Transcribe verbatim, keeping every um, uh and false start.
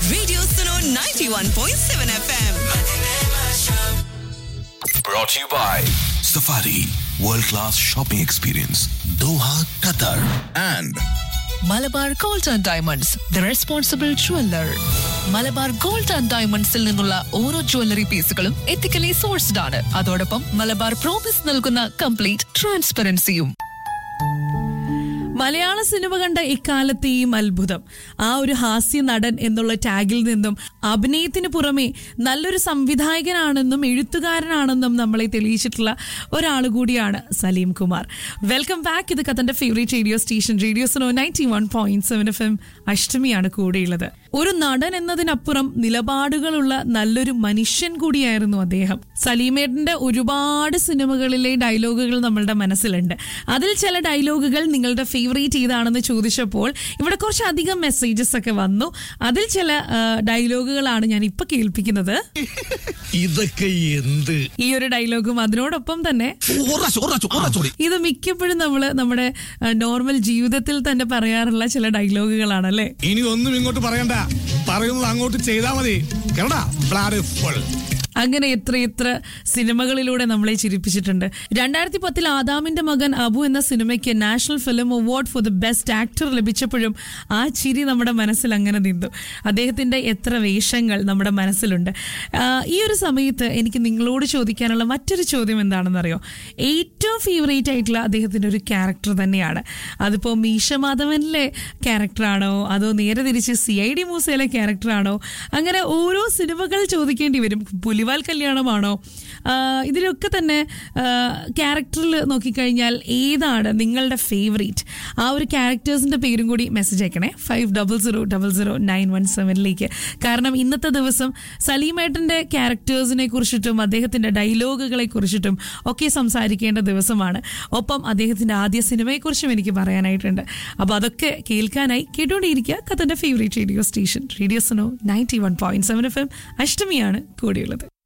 Radio Suno ninety-one point seven F M. Brought to you by Safari World Class Shopping Experience, Doha, Qatar, and Malabar gold and diamonds the responsible jeweller. Malabar gold and ഡയമണ്ട്സിൽ നിന്നുള്ള ഓരോ jewellery പീസുകളും ethically sourced ആണ്. അതോടൊപ്പം Malabar promise നൽകുന്ന complete ട്രാൻസ്പെറൻസിയും. മലയാള cinema കണ്ട ഇക്കാലത്തെയും അത്ഭുതം ആ ഒരു ഹാസ്യ നടൻ എന്നുള്ള ടാഗിൽ നിന്നും അഭിനയത്തിന് പുറമെ നല്ലൊരു സംവിധായകനാണെന്നും എഴുത്തുകാരനാണെന്നും നമ്മളെ തെളിയിച്ചിട്ടുള്ള ഒരാൾ കൂടിയാണ് സലീം കുമാർ. Welcome back. ഇത് ഖത്തറിന്റെ favourite radio station radio Suno ninety one point seven F M. അഷ്ടമിയാണ് കൂടെയുള്ളത്. ഒരു നടൻ എന്നതിനപ്പുറം നിലപാടുകളുള്ള നല്ലൊരു മനുഷ്യൻ കൂടിയായിരുന്നു അദ്ദേഹം. സലീമേട്ടന്റെ ഒരുപാട് സിനിമകളിലെ ഡയലോഗുകൾ നമ്മളുടെ മനസ്സിലുണ്ട്. അതിൽ ചില ഡയലോഗുകൾ നിങ്ങളുടെ ഫേവറേറ്റ് ഏതാണെന്ന് ചോദിച്ചപ്പോൾ ഇവിടെ കുറച്ചധികം മെസ്സേജസ് ഒക്കെ വന്നു. അതിൽ ചില ഡയലോഗുകളാണ് ഞാൻ ഇപ്പൊ കേൾപ്പിക്കുന്നത്. ഇതൊക്കെ എന്ത് ഈ ഒരു ഡയലോഗും അതിനോടൊപ്പം തന്നെ ഇത് മിക്കപ്പോഴും നമ്മള് നമ്മുടെ നോർമൽ ജീവിതത്തിൽ തന്നെ പറയാറുള്ള ചില ഡയലോഗുകളാണല്ലേ. ഇനി ഒന്നും ഇങ്ങോട്ട് പറയണ്ട, പറയുന്നത് അങ്ങോട്ട് ചെയ്താൽ മതി. അങ്ങനെ എത്ര എത്ര സിനിമകളിലൂടെ നമ്മളെ ചിരിപ്പിച്ചിട്ടുണ്ട്. രണ്ടായിരത്തി പത്തിൽ ആദാമിന്റെ മകൻ അബു എന്ന സിനിമയ്ക്ക് national film award for the best actor ലഭിച്ചപ്പോഴും ആ ചിരി നമ്മുടെ മനസ്സിൽ അങ്ങനെ നിന്നു. അദ്ദേഹത്തിന്റെ എത്ര വേഷങ്ങൾ നമ്മുടെ മനസ്സിലുണ്ട്. ഈ ഒരു സമയത്ത് എനിക്ക് നിങ്ങളോട് ചോദിക്കാനുള്ള മറ്റൊരു ചോദ്യം എന്താണെന്നറിയോ? ഏറ്റവും ഫേവറേറ്റ് ആയിട്ടുള്ള അദ്ദേഹത്തിന്റെ ഒരു ക്യാരക്ടർ തന്നെയാണ്. അതിപ്പോ മീശ മാധവനിലെ ക്യാരക്ടറാണോ അതോ നേരെ തിരിച്ച് സി ഐ ഡി മൂസയിലെ ക്യാരക്ടറാണോ? അങ്ങനെ ഓരോ സിനിമകൾ ചോദിക്കേണ്ടി വരും. പുലിവാൽ കല്യാണമാണോ? ഇതിലൊക്കെ തന്നെ ക്യാരക്ടറിൽ നോക്കിക്കഴിഞ്ഞാൽ ഏതാണ് നിങ്ങളുടെ ഫേവറേറ്റ്? ആ ഒരു ക്യാരക്ടേഴ്സിന്റെ പേരും കൂടി message അയക്കണേ five double zero double zero nine one സെവനിലേക്ക്. കാരണം ഇന്നത്തെ ദിവസം സലീമേട്ടന്റെ ക്യാരക്ടേഴ്സിനെ കുറിച്ചിട്ടും അദ്ദേഹത്തിന്റെ ഡയലോഗുകളെ കുറിച്ചിട്ടും ഒക്കെ സംസാരിക്കേണ്ട ദിവസമാണ്. ഒപ്പം അദ്ദേഹത്തിന്റെ ആദ്യ സിനിമയെക്കുറിച്ചും എനിക്ക് പറയാനായിട്ടുണ്ട്. അപ്പൊ അതൊക്കെ കേൾക്കാനായി കേട്ടുകൊണ്ടേയിരിക്കുക ഖത്തറിന്റെ favourite radio station radio Suno ninety one point seven F M. അഷ്ടമിയാണ് കൂടിയുള്ളത്.